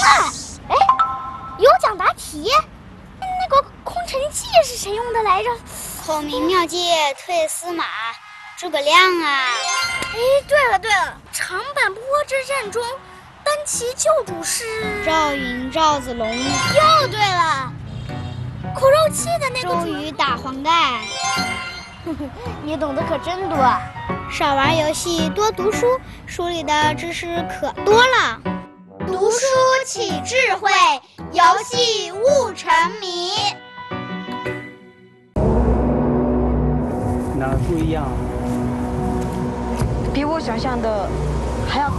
哎，有奖答题。那个空城计是谁用的来着？ 孔明妙计退司马，诸葛亮啊！ 哎，对了，长坂坡之战中，单骑救主是赵云、赵子龙。 又对了，苦肉计的那个周瑜打黄盖。 你懂得可真多。 少玩游戏，多读书，书里的知识可多了。 读书起智慧，游戏悟沉迷。 哪儿不一样？ 比我想象的还要